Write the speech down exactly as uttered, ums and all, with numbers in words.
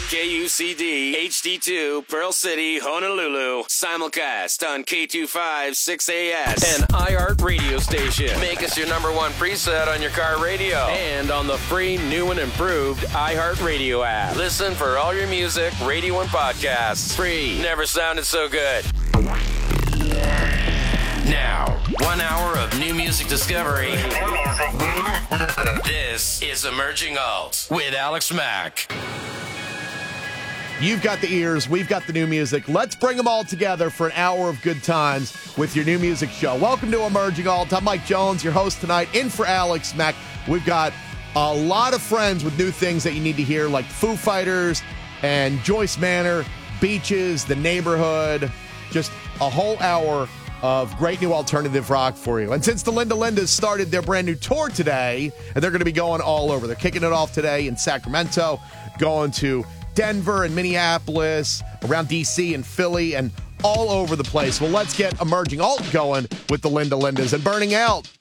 K U C D, H D two, Pearl City, Honolulu. Simulcast on K two five six A S. An iHeart radio station. Make us your number one preset on your car radio. And on the free, new and improved iHeart Radio app. Listen for all your music, radio, and podcasts. Free. Never sounded so good. Now, one hour of new music discovery. This is Emerging Alt with Alex Mack. You've got the ears, we've got the new music. Let's bring them all together for an hour of good times with your new music show. Welcome to Emerging Alt. I'm Mike Jones, your host tonight, in for Alex Mack. We've got a lot of friends with new things that you need to hear, like Foo Fighters and Joyce Manor, Beaches, The Neighborhood, just a whole hour of great new alternative rock for you. And since the Linda Lindas started their brand new tour today, and they're going to be going all over. They're kicking it off today in Sacramento, going to Denver and Minneapolis, around D C and Philly, and all over the place. Well, let's get Emerging Alt going with the Linda Lindas and Burning Out.